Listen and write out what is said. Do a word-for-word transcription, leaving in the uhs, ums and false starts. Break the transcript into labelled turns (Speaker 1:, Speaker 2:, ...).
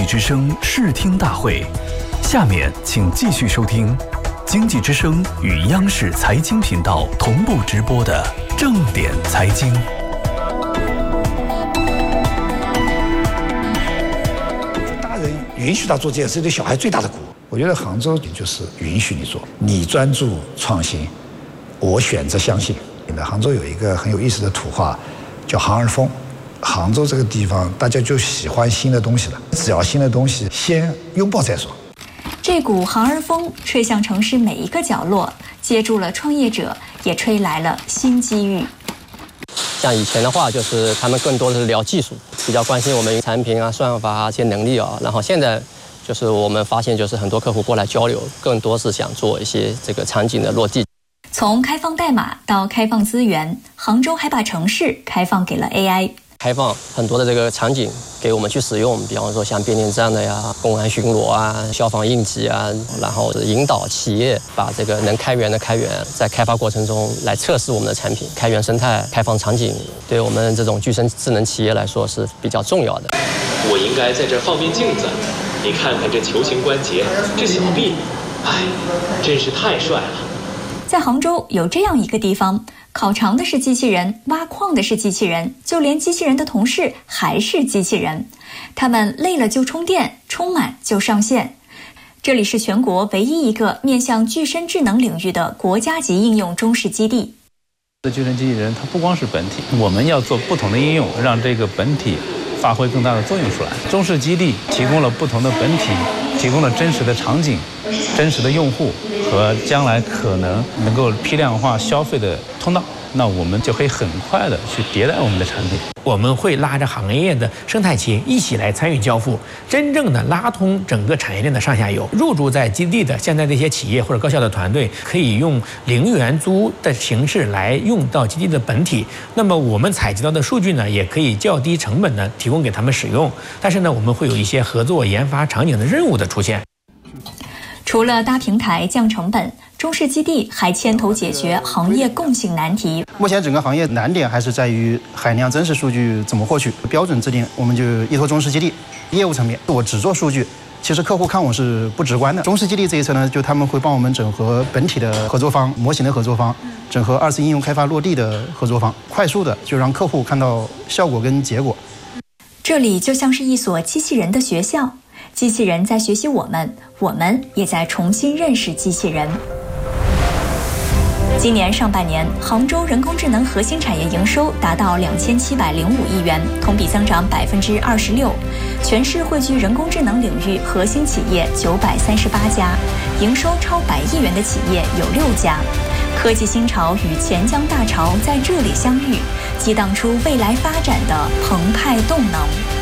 Speaker 1: 之声视听大会，下面请继续收听经济之声与央视财经频道同步直播的正点财经。
Speaker 2: 大人允许他做这件事，对小孩最大的鼓舞。我觉得杭州就是允许你做，你专注创新，我选择相信。杭州有一个很有意思的土话，叫杭儿风。杭州这个地方，大家就喜欢新的东西了，只要新的东西，先拥抱再说。
Speaker 3: 这股杭儿风吹向城市每一个角落，接住了创业者，也吹来了新机遇。
Speaker 4: 像以前的话，就是他们更多的是聊技术，比较关心我们产品啊、算法啊这些能力啊。然后现在就是我们发现，就是很多客户过来交流，更多是想做一些这个场景的落地。
Speaker 3: 从开放代码到开放资源，杭州还把城市开放给了 A I。
Speaker 4: 开放很多的这个场景给我们去使用，比方说像变电站的呀、公安巡逻啊、消防应急啊，然后引导企业把这个能开源的开源，在开发过程中来测试我们的产品，开源生态、开放场景，对我们这种具身智能企业来说是比较重要的。
Speaker 5: 我应该在这放面镜子，你看看这球形关节，这小臂，哎，真是太帅了。
Speaker 3: 在杭州有这样一个地方，烤肠的是机器人，挖矿的是机器人，就连机器人的同事还是机器人。他们累了就充电，充满就上线。这里是全国唯一一个面向具身智能领域的国家级应用中式基地。
Speaker 6: 具身机器人它不光是本体，我们要做不同的应用，让这个本体发挥更大的作用出来。中式基地提供了不同的本体，提供了真实的场景、真实的用户和将来可能能够批量化消费的通道，那我们就可以很快的去迭代我们的产品。
Speaker 7: 我们会拉着行业的生态企业一起来参与交付，真正的拉通整个产业链的上下游。入驻在基地的现在这些企业或者高校的团队，可以用零元租的形式来用到基地的本体。那么我们采集到的数据呢，也可以较低成本呢提供给他们使用。但是呢，我们会有一些合作研发场景的任务的出现。
Speaker 3: 除了搭平台降成本，中式基地还牵头解决行业共性难题。
Speaker 8: 目前整个行业难点还是在于海量真实数据怎么获取，标准制定我们就依托中式基地。业务层面，我只做数据，其实客户看我是不直观的。中式基地这一层呢，就他们会帮我们整合本体的合作方、模型的合作方，整合二次应用开发落地的合作方，快速的就让客户看到效果跟结果。
Speaker 3: 这里就像是一所机器人的学校，机器人在学习我们，我们也在重新认识机器人。今年上半年，杭州人工智能核心产业营收达到两千七百零五亿元，同比增长百分之二十六。全市汇聚人工智能领域核心企业九百三十八家，营收超百亿元的企业有六家。科技新潮与钱江大潮在这里相遇，激荡出未来发展的澎湃动能。